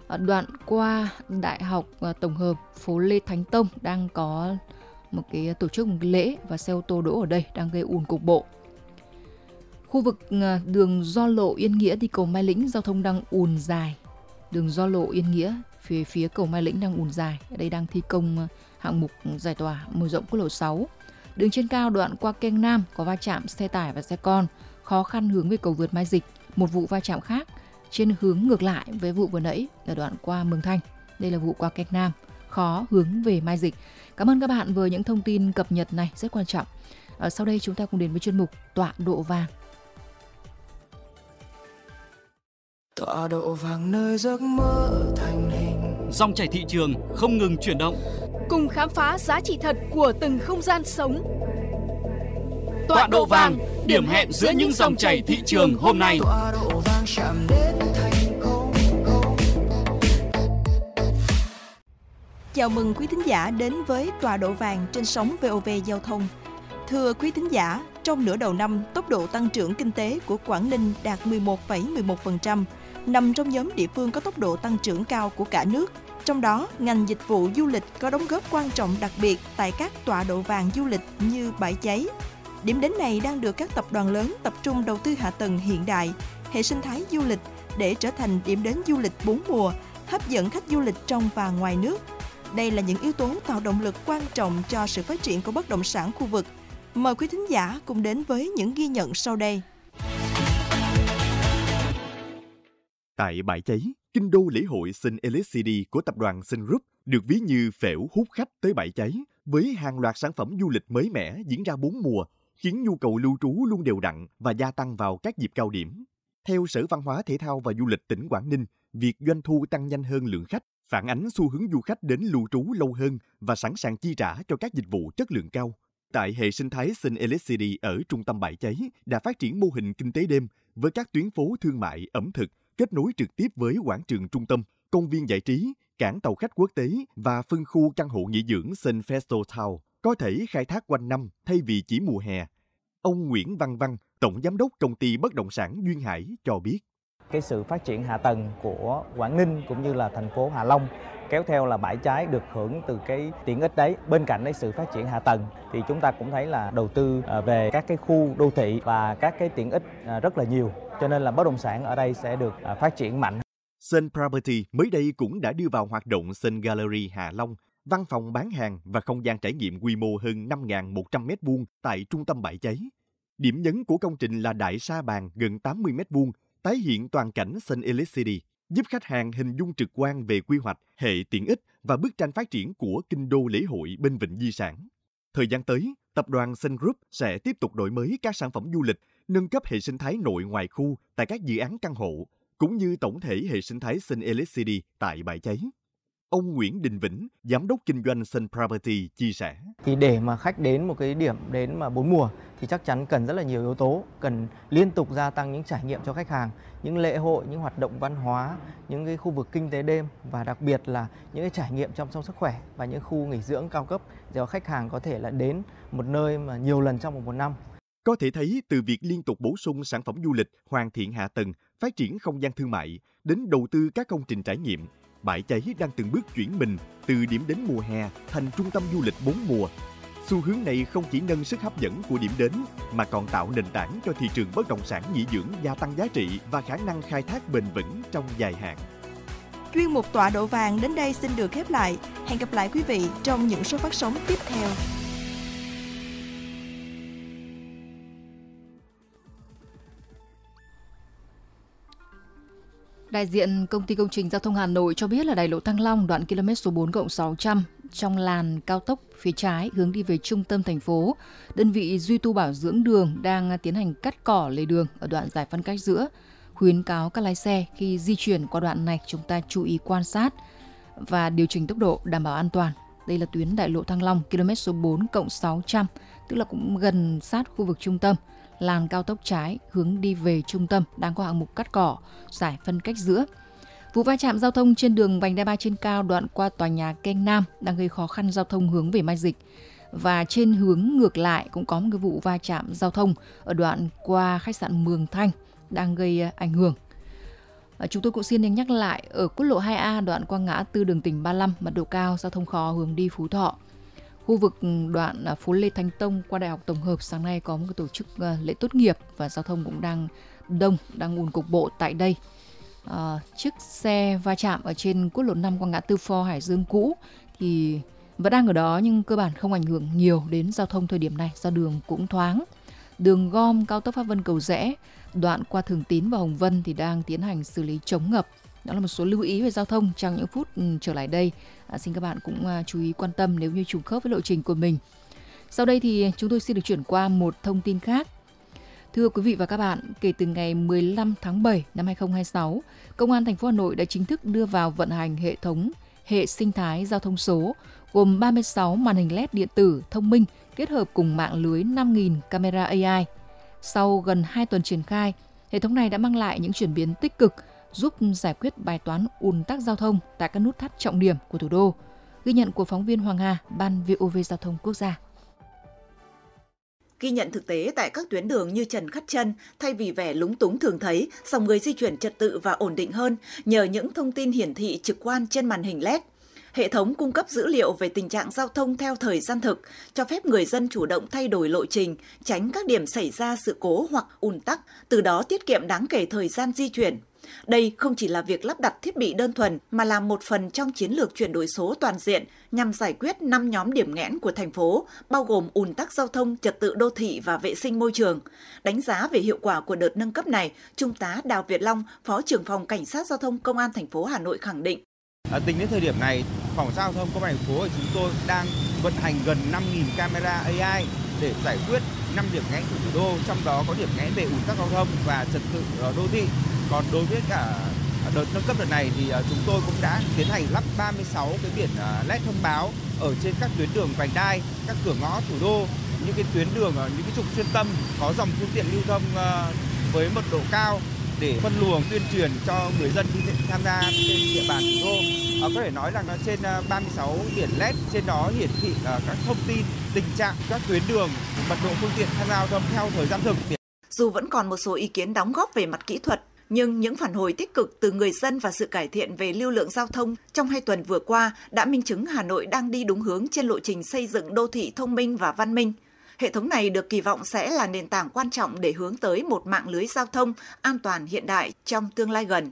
Đoạn qua Đại học Tổng hợp phố Lê Thánh Tông đang có một cái tổ chức một cái lễ và xe ô tô đỗ ở đây đang gây ùn cục bộ. Khu vực đường Gio Lộ Yên Nghĩa đi cầu Mai Lĩnh, giao thông đang ùn dài. Đường Gio Lộ Yên Nghĩa phía cầu Mai Lĩnh đang ùn dài. Ở đây đang thi công hạng mục giải tỏa mở rộng quốc lộ 6. Đường trên cao đoạn qua kênh Nam có va chạm xe tải và xe con, khó khăn hướng về cầu vượt Mai Dịch. Một vụ va chạm khác trên hướng ngược lại với vụ vừa nãy ở đoạn qua Mường Thanh. Đây là vụ qua kênh Nam, khó hướng về Mai Dịch. Cảm ơn các bạn với những thông tin cập nhật này rất quan trọng. Sau đây chúng ta cùng đến với chuyên mục Tọa độ vàng. Tọa độ vàng nơi giấc mơ thành hình. Dòng chảy thị trường không ngừng chuyển động. Cùng khám phá giá trị thật của từng không gian sống. Tọa độ vàng, điểm hẹn giữa những dòng chảy thị trường hôm nay. Tọa độ vàng chạm đến thành công. Chào mừng quý thính giả đến với Tọa độ vàng trên sóng VOV Giao thông. Thưa quý thính giả, trong nửa đầu năm, tốc độ tăng trưởng kinh tế của Quảng Ninh đạt 11,11%, nằm trong nhóm địa phương có tốc độ tăng trưởng cao của cả nước. Trong đó, ngành dịch vụ du lịch có đóng góp quan trọng đặc biệt tại các tọa độ vàng du lịch như Bãi Cháy. Điểm đến này đang được các tập đoàn lớn tập trung đầu tư hạ tầng hiện đại, hệ sinh thái du lịch để trở thành điểm đến du lịch 4 mùa, hấp dẫn khách du lịch trong và ngoài nước. Đây là những yếu tố tạo động lực quan trọng cho sự phát triển của bất động sản khu vực. Mời quý thính giả cùng đến với những ghi nhận sau đây. Tại Bãi Cháy, kinh đô lễ hội Sun LSCD của tập đoàn Sun Group được ví như phễu hút khách tới Bãi Cháy với hàng loạt sản phẩm du lịch mới mẻ diễn ra 4 mùa, khiến nhu cầu lưu trú luôn đều đặn và gia tăng vào các dịp cao điểm. Theo Sở Văn hóa Thể thao và Du lịch tỉnh Quảng Ninh, việc doanh thu tăng nhanh hơn lượng khách phản ánh xu hướng du khách đến lưu trú lâu hơn và sẵn sàng chi trả cho các dịch vụ chất lượng cao. Tại hệ sinh thái Sun LSCD ở trung tâm Bãi Cháy đã phát triển mô hình kinh tế đêm với các tuyến phố thương mại, ẩm thực, kết nối trực tiếp với quảng trường trung tâm, công viên giải trí, cảng tàu khách quốc tế và phân khu căn hộ nghỉ dưỡng Sun Festival Town, có thể khai thác quanh năm thay vì chỉ mùa hè. Ông Nguyễn Văn Văn, Tổng Giám đốc Công ty Bất động sản Duyên Hải cho biết. Cái sự phát triển hạ tầng của Quảng Ninh cũng như là thành phố Hạ Long kéo theo là Bãi Cháy được hưởng từ cái tiện ích đấy. Bên cạnh cái sự phát triển hạ tầng thì chúng ta cũng thấy là đầu tư về các cái khu đô thị và các cái tiện ích rất là nhiều. Cho nên là bất động sản ở đây sẽ được phát triển mạnh. Sun Property mới đây cũng đã đưa vào hoạt động Sun Gallery Hạ Long, văn phòng bán hàng và không gian trải nghiệm quy mô hơn 5.100 m2 tại trung tâm Bãi Cháy. Điểm nhấn của công trình là đại sa bàn gần 80 m2, tái hiện toàn cảnh Sun LSCD, giúp khách hàng hình dung trực quan về quy hoạch, hệ tiện ích và bức tranh phát triển của kinh đô lễ hội bên vịnh di sản. Thời gian tới, tập đoàn Sun Group sẽ tiếp tục đổi mới các sản phẩm du lịch, nâng cấp hệ sinh thái nội ngoài khu tại các dự án căn hộ, cũng như tổng thể hệ sinh thái Sun LSCD tại Bãi Cháy. Ông Nguyễn Đình Vĩnh, Giám đốc Kinh doanh Sun Property chia sẻ. Thì để mà khách đến một cái điểm đến mà 4 mùa thì chắc chắn cần rất là nhiều yếu tố, cần liên tục gia tăng những trải nghiệm cho khách hàng, những lễ hội, những hoạt động văn hóa, những cái khu vực kinh tế đêm và đặc biệt là những cái trải nghiệm chăm sóc sức khỏe và những khu nghỉ dưỡng cao cấp để khách hàng có thể là đến một nơi mà nhiều lần trong một năm. Có thể thấy từ việc liên tục bổ sung sản phẩm du lịch, hoàn thiện hạ tầng, phát triển không gian thương mại, đến đầu tư các công trình trải nghiệm, Bãi Cháy đang từng bước chuyển mình từ điểm đến mùa hè thành trung tâm du lịch 4 mùa. Xu hướng này không chỉ nâng sức hấp dẫn của điểm đến mà còn tạo nền tảng cho thị trường bất động sản nghỉ dưỡng gia tăng giá trị và khả năng khai thác bền vững trong dài hạn. Chuyên mục Tọa độ vàng đến đây xin được khép lại. Hẹn gặp lại quý vị trong những số phát sóng tiếp theo. Đại diện Công ty Công trình Giao thông Hà Nội cho biết là đại lộ Thăng Long đoạn km số 4+600 trong làn cao tốc phía trái hướng đi về trung tâm thành phố, đơn vị duy tu bảo dưỡng đường đang tiến hành cắt cỏ lề đường ở đoạn giải phân cách giữa. Khuyến cáo các lái xe khi di chuyển qua đoạn này chúng ta chú ý quan sát và điều chỉnh tốc độ đảm bảo an toàn. Đây là tuyến đại lộ Thăng Long km số 4+600, tức là cũng gần sát khu vực trung tâm. Làn cao tốc trái hướng đi về trung tâm đang có hạng mục cắt cỏ, giải phân cách giữa. Vụ va chạm giao thông trên đường vành đai 3 trên cao đoạn qua tòa nhà Kênh Nam đang gây khó khăn giao thông hướng về Mai Dịch. Và trên hướng ngược lại cũng có một cái vụ va chạm giao thông ở đoạn qua khách sạn Mường Thanh đang gây ảnh hưởng. Chúng tôi cũng xin nhắc lại, ở quốc lộ 2A đoạn qua ngã tư đường tỉnh Ba Lăm, mật độ cao, giao thông khó hướng đi Phú Thọ. Khu vực đoạn phố Lê Thánh Tông qua Đại học Tổng hợp sáng nay có một tổ chức lễ tốt nghiệp và giao thông cũng đang ùn cục bộ tại đây. Chiếc xe va chạm ở trên quốc lộ 5 qua ngã tư Pho Hải Dương cũ thì vẫn đang ở đó, nhưng cơ bản không ảnh hưởng nhiều đến giao thông thời điểm này do đường cũng thoáng. Đường gom cao tốc Pháp Vân Cầu Giẽ, đoạn qua Thường Tín và Hồng Vân thì đang tiến hành xử lý chống ngập. Đó là một số lưu ý về giao thông trong những phút trở lại đây. Xin các bạn cũng chú ý quan tâm nếu như trùng khớp với lộ trình của mình. Sau đây thì chúng tôi xin được chuyển qua một thông tin khác. Thưa quý vị và các bạn, kể từ ngày 15 tháng 7 năm 2026, Công an thành phố Hà Nội đã chính thức đưa vào vận hành hệ sinh thái giao thông số gồm 36 màn hình LED điện tử thông minh kết hợp cùng mạng lưới 5.000 camera AI. Sau gần 2 tuần triển khai, hệ thống này đã mang lại những chuyển biến tích cực, giúp giải quyết bài toán ùn tắc giao thông tại các nút thắt trọng điểm của thủ đô. Ghi nhận của phóng viên Hoàng Hà, Ban VOV Giao thông Quốc gia. Ghi nhận thực tế tại các tuyến đường như Trần Khát Trân, thay vì vẻ lúng túng thường thấy, dòng người di chuyển trật tự và ổn định hơn nhờ những thông tin hiển thị trực quan trên màn hình LED. Hệ thống cung cấp dữ liệu về tình trạng giao thông theo thời gian thực, cho phép người dân chủ động thay đổi lộ trình, tránh các điểm xảy ra sự cố hoặc ùn tắc, từ đó tiết kiệm đáng kể thời gian di chuyển. Đây không chỉ là việc lắp đặt thiết bị đơn thuần mà là một phần trong chiến lược chuyển đổi số toàn diện nhằm giải quyết 5 nhóm điểm nghẽn của thành phố, bao gồm ùn tắc giao thông, trật tự đô thị và vệ sinh môi trường. Đánh giá về hiệu quả của đợt nâng cấp này, Trung tá Đào Việt Long, Phó trưởng phòng Cảnh sát giao thông Công an thành phố Hà Nội khẳng định. Tính đến thời điểm này, Phòng giao thông Công an thành phố của chúng tôi đang vận hành gần 5.000 camera AI để giải quyết 5 điểm nghẽn của thủ đô, trong đó có điểm nghẽn về ùn tắc giao thông và trật tự đô thị. Còn đối với cả đợt nâng cấp đợt này thì chúng tôi cũng đã tiến hành lắp 36 cái biển LED thông báo ở trên các tuyến đường vành đai, các cửa ngõ thủ đô, những cái tuyến đường, những cái trục xuyên tâm có dòng phương tiện lưu thông với mật độ cao để phân luồng tuyên truyền cho người dân khi tham gia trên địa bàn thủ đô. Có thể nói rằng trên 36 biển LED trên đó hiển thị các thông tin tình trạng các tuyến đường, mật độ phương tiện tham gia giao thông theo thời gian thực. Dù vẫn còn một số ý kiến đóng góp về mặt kỹ thuật, nhưng những phản hồi tích cực từ người dân và sự cải thiện về lưu lượng giao thông trong 2 tuần vừa qua đã minh chứng Hà Nội đang đi đúng hướng trên lộ trình xây dựng đô thị thông minh và văn minh. Hệ thống này được kỳ vọng sẽ là nền tảng quan trọng để hướng tới một mạng lưới giao thông an toàn hiện đại trong tương lai gần.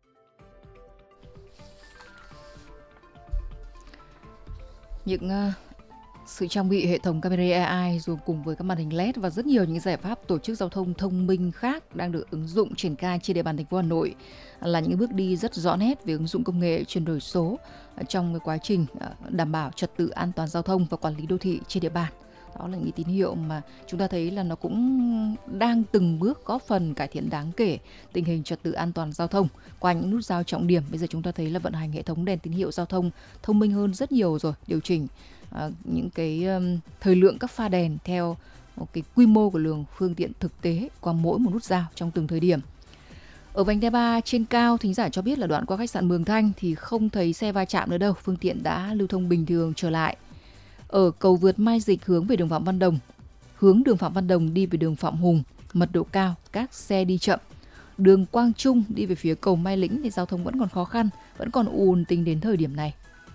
Những sự trang bị hệ thống camera AI rồi cùng với các màn hình LED và rất nhiều những giải pháp tổ chức giao thông thông minh khác đang được ứng dụng triển khai trên địa bàn thành phố Hà Nội là những bước đi rất rõ nét về ứng dụng công nghệ chuyển đổi số trong cái quá trình đảm bảo trật tự an toàn giao thông và quản lý đô thị trên địa bàn. Đó là những tín hiệu mà chúng ta thấy là nó cũng đang từng bước góp phần cải thiện đáng kể tình hình trật tự an toàn giao thông qua những nút giao trọng điểm. Bây giờ chúng ta thấy là vận hành hệ thống đèn tín hiệu giao thông thông minh hơn rất nhiều rồi, điều chỉnh những cái thời lượng các pha đèn theo một cái quy mô của lượng phương tiện thực tế qua mỗi một nút giao trong từng thời điểm. Ở vành đai 3 trên cao, thính giả cho biết là đoạn qua khách sạn Mường Thanh thì không thấy xe va chạm nữa đâu, phương tiện đã lưu thông bình thường trở lại. Ở cầu vượt Mai Dịch hướng đường Phạm Văn Đồng đi về đường Phạm Hùng, mật độ cao, các xe đi chậm. Đường Quang Trung đi về phía cầu Mai Lĩnh thì giao thông vẫn còn khó khăn, vẫn còn ùn tính đến thời điểm này.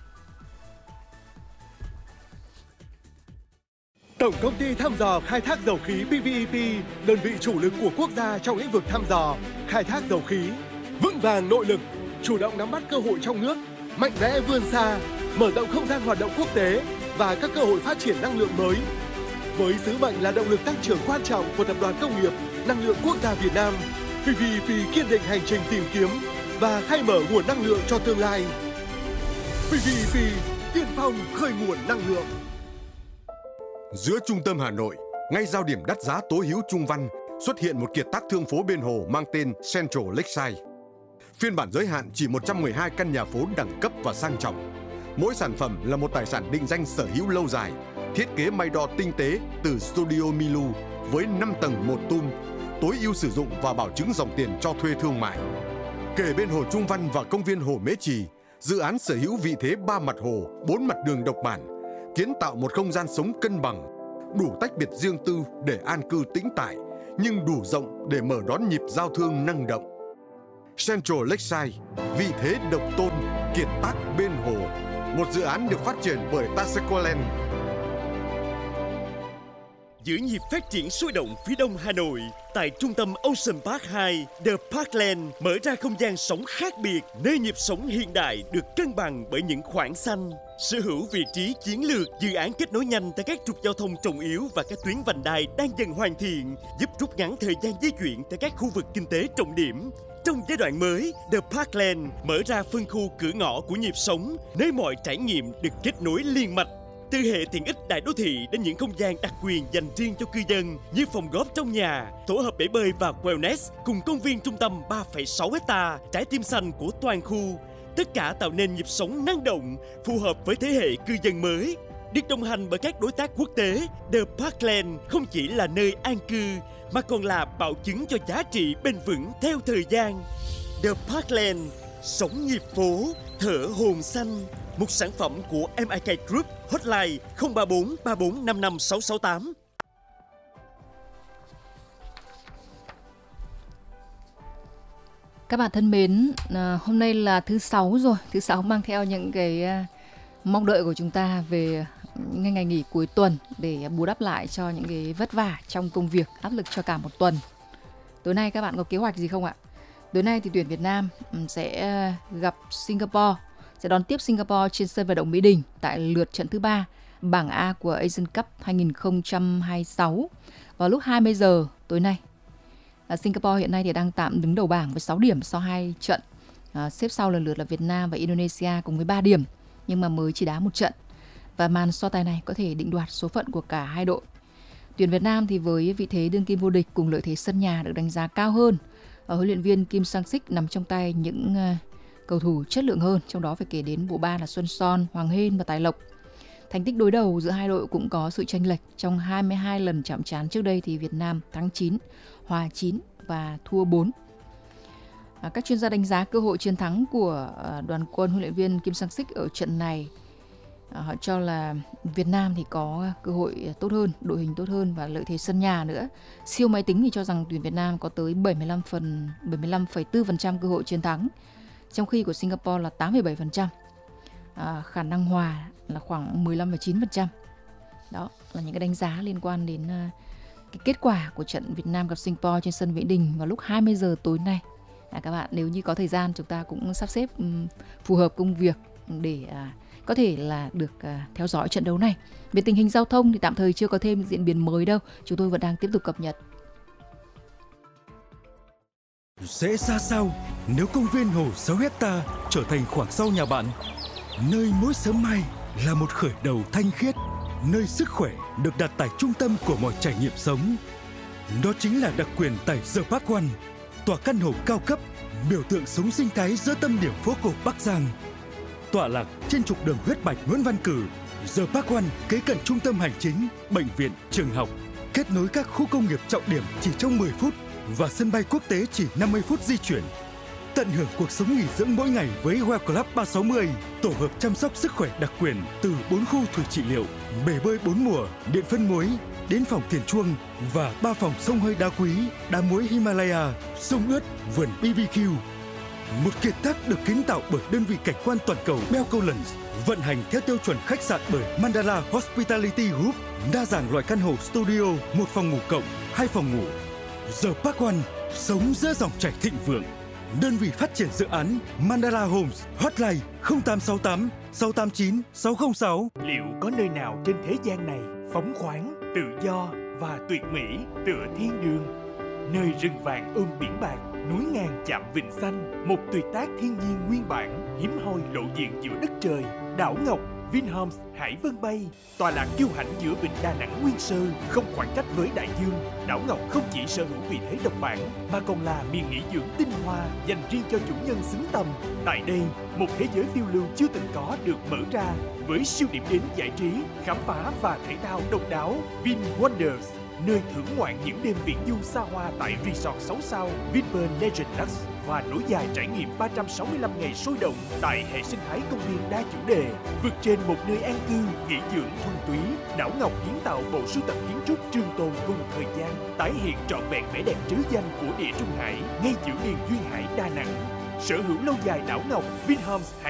Tổng công ty thăm dò khai thác dầu khí PVEP, đơn vị chủ lực của quốc gia trong lĩnh vực thăm dò, khai thác dầu khí, vững vàng nội lực, chủ động nắm bắt cơ hội trong nước, mạnh mẽ vươn xa, mở rộng không gian hoạt động quốc tế và các cơ hội phát triển năng lượng mới. Với sứ mệnh là động lực tăng trưởng quan trọng của Tập đoàn Công nghiệp Năng lượng Quốc gia Việt Nam, PVEP kiên định hành trình tìm kiếm và khai mở nguồn năng lượng cho tương lai. PVEP tiên phong khơi nguồn năng lượng. Giữa trung tâm Hà Nội, ngay giao điểm đắt giá Tố Hữu Trung Văn, xuất hiện một kiệt tác thương phố bên hồ mang tên Central Lakeside. Phiên bản giới hạn chỉ 112 căn nhà phố đẳng cấp và sang trọng. Mỗi sản phẩm là một tài sản định danh sở hữu lâu dài, thiết kế may đo tinh tế từ Studio Milu với 5 tầng một tum, tối ưu sử dụng và bảo chứng dòng tiền cho thuê thương mại. Kề bên hồ Trung Văn và công viên Hồ Mễ Trì, dự án sở hữu vị thế 3 mặt hồ, 4 mặt đường độc bản, kiến tạo một không gian sống cân bằng, đủ tách biệt riêng tư để an cư tĩnh tại, nhưng đủ rộng để mở đón nhịp giao thương năng động. Central Lakeside, vị thế độc tôn, kiệt tác bên hồ. Một dự án được phát triển bởi Tasequaland. Giữ nhịp phát triển sôi động phía đông Hà Nội, tại trung tâm Ocean Park 2, The Parkland mở ra không gian sống khác biệt, nơi nhịp sống hiện đại được cân bằng bởi những khoảng xanh. Sở hữu vị trí chiến lược, dự án kết nối nhanh tại các trục giao thông trọng yếu và các tuyến vành đai đang dần hoàn thiện, giúp rút ngắn thời gian di chuyển tại các khu vực kinh tế trọng điểm. Trong giai đoạn mới, The Parkland mở ra phân khu cửa ngõ của nhịp sống, nơi mọi trải nghiệm được kết nối liên mạch. Từ hệ tiện ích đại đô thị đến những không gian đặc quyền dành riêng cho cư dân như phòng góp trong nhà, tổ hợp bể bơi và wellness cùng công viên trung tâm 3,6 hecta, trái tim xanh của toàn khu. Tất cả tạo nên nhịp sống năng động, phù hợp với thế hệ cư dân mới. Được đồng hành bởi các đối tác quốc tế, The Parkland không chỉ là nơi an cư mà còn là bảo chứng cho giá trị bền vững theo thời gian. The Parkland, sống nhịp phố, thở hồn xanh. Một sản phẩm của MIK Group, hotline 034 3455 668. Các bạn thân mến, hôm nay là thứ Sáu rồi. Thứ Sáu mang theo những cái mong đợi của chúng ta về những ngày nghỉ cuối tuần để bù đắp lại cho những cái vất vả trong công việc, áp lực cho cả một tuần. Tối nay các bạn có kế hoạch gì không ạ? Tối nay thì tuyển Việt Nam sẽ gặp Singapore, sẽ đón tiếp Singapore trên sân vận động Mỹ Đình tại lượt trận thứ 3 bảng A của Asian Cup 2026 vào lúc 20 giờ tối nay. Singapore hiện nay thì đang tạm đứng đầu bảng với 6 điểm sau 2 trận. Xếp sau lần lượt là Việt Nam và Indonesia cùng với 3 điểm nhưng mà mới chỉ đá một trận. Và màn so tài này có thể định đoạt số phận của cả hai đội. Tuyển Việt Nam thì với vị thế đương kim vô địch cùng lợi thế sân nhà được đánh giá cao hơn. Huấn luyện viên Kim Sang-sik nằm trong tay những cầu thủ chất lượng hơn, trong đó phải kể đến bộ ba là Xuân Son, Hoàng Hên và Tài Lộc. Thành tích đối đầu giữa hai đội cũng có sự chênh lệch. Trong 22 lần chạm trán trước đây thì Việt Nam thắng 9, hòa 9 và thua 4. Các chuyên gia đánh giá cơ hội chiến thắng của đoàn quân huấn luyện viên Kim Sang-sik ở trận này. Họ cho là Việt Nam thì có cơ hội tốt hơn, đội hình tốt hơn và lợi thế sân nhà nữa. Siêu máy tính thì cho rằng tuyển Việt Nam có tới 75,4% cơ hội chiến thắng, trong khi của Singapore là 8,7%. Khả năng hòa là khoảng 15,9%. Đó là những cái đánh giá liên quan đến cái kết quả của trận Việt Nam gặp Singapore trên sân Mỹ Đình vào lúc 20 giờ tối nay. Các bạn nếu như có thời gian chúng ta cũng sắp xếp phù hợp công việc để có thể là được theo dõi trận đấu này. Về tình hình giao thông thì tạm thời chưa có thêm diễn biến mới đâu, chúng tôi vẫn đang tiếp tục cập nhật. Sẽ ra sao nếu công viên hồ 6 hecta trở thành khoảng sau nhà bạn? Nơi mỗi sớm mai là một khởi đầu thanh khiết, nơi sức khỏe được đặt tại trung tâm của mọi trải nghiệm sống. Đó chính là đặc quyền tại The Park One, tòa căn hộ cao cấp, biểu tượng sống sinh thái giữa tâm điểm phố cổ Bắc Giang. Tọa lạc trên trục đường huyết mạch Nguyễn Văn Cử, The Park One kế cận trung tâm hành chính, bệnh viện, trường học, kết nối các khu công nghiệp trọng điểm chỉ trong 10 phút và sân bay quốc tế chỉ 50 phút di chuyển. Tận hưởng cuộc sống nghỉ dưỡng mỗi ngày với Well Club 360, tổ hợp chăm sóc sức khỏe đặc quyền từ 4 khu thủy trị liệu, bể bơi 4 mùa, điện phân muối, đến phòng thiền chuông và 3 phòng xông hơi đá quý, đá muối Himalaya, sông ướt, vườn BBQ. Một kiệt tác được kiến tạo bởi đơn vị cảnh quan toàn cầu Belcolens, vận hành theo tiêu chuẩn khách sạn bởi Mandala Hospitality Group, đa dạng loại căn hộ studio, 1 phòng ngủ cộng, 2 phòng ngủ. The Park One, sống giữa dòng chảy thịnh vượng. Đơn vị phát triển dự án Mandala Homes, hotline 0868 689 606. Liệu có nơi nào trên thế gian này phóng khoáng, tự do và tuyệt mỹ tựa thiên đường? Nơi rừng vàng ôm biển bạc, núi ngàn chạm vịnh xanh, một tuyệt tác thiên nhiên nguyên bản, hiếm hoi lộ diện giữa đất trời. Đảo Ngọc, Vinhomes, Hải Vân Bay, tọa lạc kiêu hãnh giữa vịnh Đà Nẵng nguyên sơ, không khoảng cách với đại dương. Đảo Ngọc không chỉ sở hữu vị thế độc bản, mà còn là miền nghỉ dưỡng tinh hoa dành riêng cho chủ nhân xứng tầm. Tại đây, một thế giới phiêu lưu chưa từng có được mở ra, với siêu điểm đến giải trí, khám phá và thể thao độc đáo. Vin Wonders, nơi thưởng ngoạn những đêm viễn du xa hoa tại resort 6 sao Vinpearl Legend Lux và nối dài trải nghiệm 365 ngày sôi động tại hệ sinh thái công viên đa chủ đề, vượt trên một nơi an cư, nghỉ dưỡng thuần túy. Đảo Ngọc kiến tạo bộ sưu tập kiến trúc trường tồn cùng thời gian, tái hiện trọn vẹn vẻ đẹp trứ danh của Địa Trung Hải ngay giữa miền duyên hải Đà Nẵng. Sở hữu lâu dài đảo Ngọc, Vinhomes